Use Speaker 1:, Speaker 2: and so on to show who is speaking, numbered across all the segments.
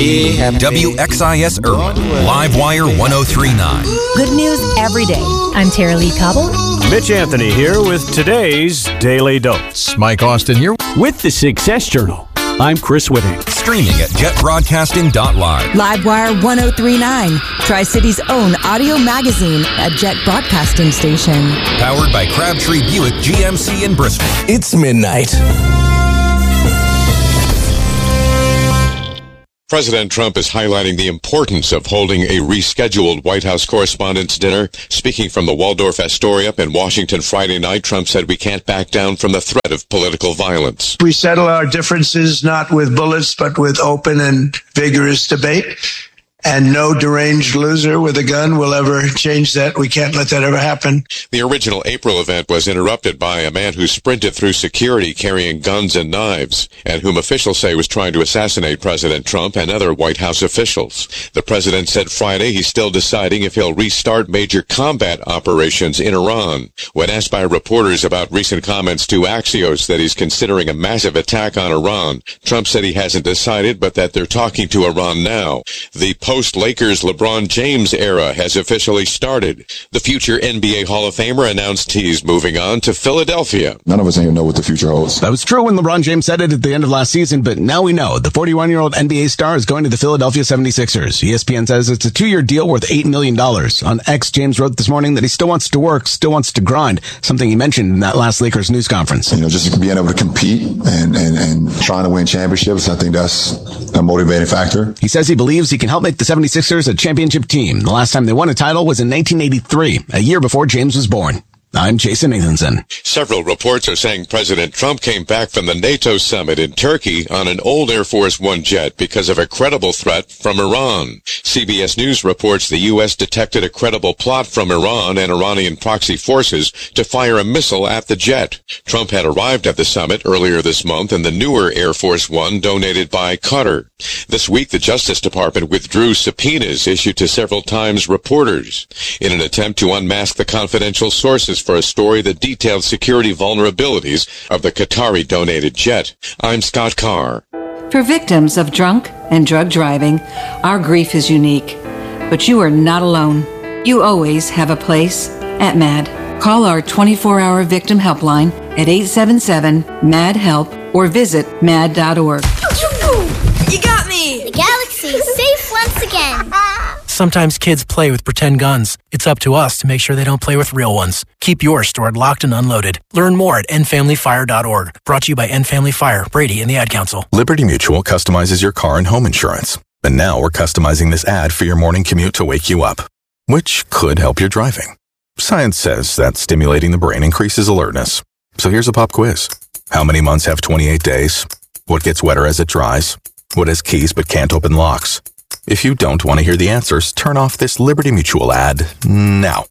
Speaker 1: Be happy.
Speaker 2: WXIS Irwin, Livewire 1039.
Speaker 3: Good news every day. I'm Tara Lee Cobble.
Speaker 4: Mitch Anthony here with today's Daily Dose.
Speaker 2: Mike Austin here.
Speaker 4: With the Success Journal, I'm Chris Whitting.
Speaker 2: Streaming at jetbroadcasting.live.
Speaker 3: Livewire 1039, Tri-City's own audio magazine, a Jet broadcasting station.
Speaker 2: Powered by Crabtree Buick GMC in Bristol.
Speaker 1: It's midnight.
Speaker 5: President Trump is highlighting the importance of holding a rescheduled White House Correspondents' Dinner. Speaking from the Waldorf Astoria in Washington Friday night, Trump said we can't back down from the threat of political violence.
Speaker 6: We settle our differences not with bullets, but with open and vigorous debate. And no deranged loser with a gun will ever change that. We can't let that ever happen.
Speaker 5: The original April event was interrupted by a man who sprinted through security carrying guns and knives, and whom officials say was trying to assassinate President Trump and other White House officials. The president said Friday he's still deciding if he'll restart major combat operations in Iran. When asked by reporters about recent comments to Axios that he's considering a massive attack on Iran, Trump said he hasn't decided, but that they're talking to Iran now. The post-Lakers LeBron James era has officially started. The future NBA Hall of Famer announced he's moving on to Philadelphia.
Speaker 7: None of us even know what the future holds.
Speaker 8: That was true when LeBron James said it at the end of last season, but now we know. The 41-year-old NBA star is going to the Philadelphia 76ers. ESPN says it's a 2-year deal worth $8 million. On X, James wrote this morning that he still wants to work, still wants to grind, something he mentioned in that last Lakers news conference.
Speaker 7: Just being able to compete and trying to win championships, I think that's a motivating factor.
Speaker 8: He says he believes he can help make the 76ers a championship team. The last time they won a title was in 1983, a year before James was born. I'm Jason Nathanson.
Speaker 5: Several reports are saying President Trump came back from the NATO summit in Turkey on an old Air Force One jet because of a credible threat from Iran. CBS News reports the U.S. detected a credible plot from Iran and Iranian proxy forces to fire a missile at the jet. Trump had arrived at the summit earlier this month in the newer Air Force One donated by Qatar. This week, the Justice Department withdrew subpoenas issued to several Times reporters in an attempt to unmask the confidential sources for a story that detailed security vulnerabilities of the Qatari-donated jet. I'm Scott Carr.
Speaker 9: For victims of drunk and drug driving, our grief is unique. But you are not alone. You always have a place at MAD. Call our 24-hour victim helpline at 877-MAD-HELP or visit mad.org.
Speaker 10: You got me!
Speaker 11: The galaxy is safe once again.
Speaker 12: Sometimes kids play with pretend guns. It's up to us to make sure they don't play with real ones. Keep yours stored locked and unloaded. Learn more at endfamilyfire.org. Brought to you by End Family Fire, Brady, and the Ad Council.
Speaker 13: Liberty Mutual customizes your car and home insurance. And now we're customizing this ad for your morning commute to wake you up, which could help your driving. Science says that stimulating the brain increases alertness. So here's a pop quiz. How many months have 28 days? What gets wetter as it dries? What has keys but can't open locks? If you don't want to hear the answers, turn off this Liberty Mutual ad now.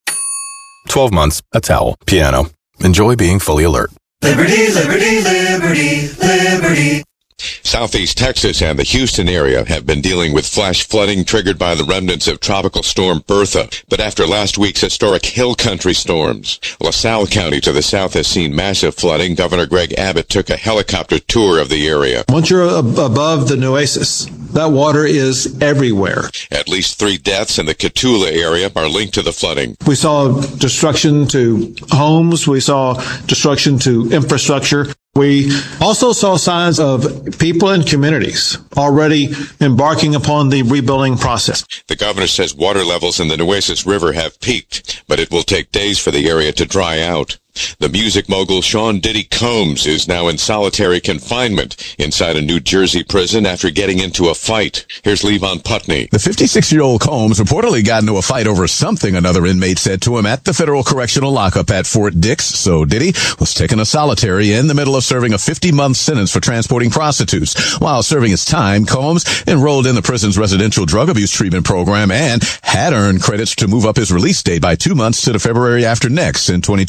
Speaker 13: 12 months, a towel, piano. Enjoy being fully alert.
Speaker 14: Liberty, liberty, liberty, liberty.
Speaker 5: Southeast Texas and the Houston area have been dealing with flash flooding triggered by the remnants of Tropical Storm Bertha. But after last week's historic hill country storms, LaSalle County to the south has seen massive flooding. Governor Greg Abbott took a helicopter tour of the area.
Speaker 15: Once you're above the Nueces, that water is everywhere.
Speaker 5: At least 3 deaths in the Cotulla area are linked to the flooding.
Speaker 15: We saw destruction to homes. We saw destruction to infrastructure. We also saw signs of people and communities already embarking upon the rebuilding process.
Speaker 5: The governor says water levels in the Nueces River have peaked, but it will take days for the area to dry out. The music mogul Sean Diddy Combs is now in solitary confinement inside a New Jersey prison after getting into a fight. Here's Levon Putney.
Speaker 16: The 56-year-old Combs reportedly got into a fight over something another inmate said to him at the federal correctional lockup at Fort Dix. So Diddy was taken to solitary in the middle of serving a 50-month sentence for transporting prostitutes. While serving his time, Combs enrolled in the prison's residential drug abuse treatment program and had earned credits to move up his release date by 2 months to the February after next in 2028.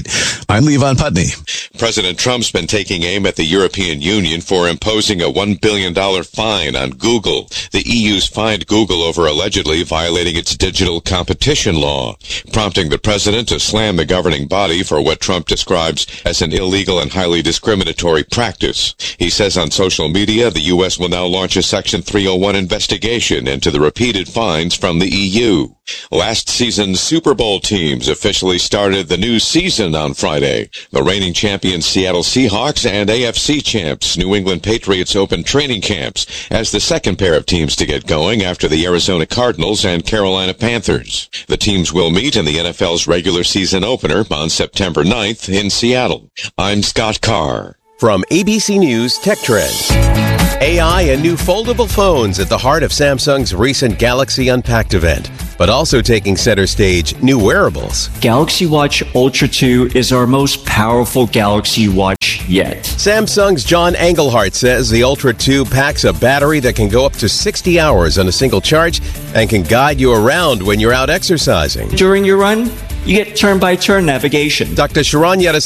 Speaker 16: Street. I'm Levon Putney.
Speaker 5: President Trump's been taking aim at the European Union for imposing a $1 billion fine on Google. The EU's fined Google over allegedly violating its digital competition law, prompting the president to slam the governing body for what Trump describes as an illegal and highly discriminatory practice. He says on social media the U.S. will now launch a Section 301 investigation into the repeated fines from the EU. Last season's Super Bowl teams officially started the new season on Friday. The reigning champions Seattle Seahawks and AFC champs New England Patriots opened training camps as the second pair of teams to get going after the Arizona Cardinals and Carolina Panthers. The teams will meet in the NFL's regular season opener on September 9th in Seattle. I'm Scott Carr.
Speaker 1: From ABC News Tech Trends. AI and new foldable phones at the heart of Samsung's recent Galaxy Unpacked event, but also taking center stage, new wearables.
Speaker 17: Galaxy Watch Ultra 2 is our most powerful Galaxy Watch yet.
Speaker 1: Samsung's John Engelhardt says the Ultra 2 packs a battery that can go up to 60 hours on a single charge and can guide you around when you're out exercising.
Speaker 17: During your run, you get turn-by-turn navigation.
Speaker 1: Dr. Sharon Yedis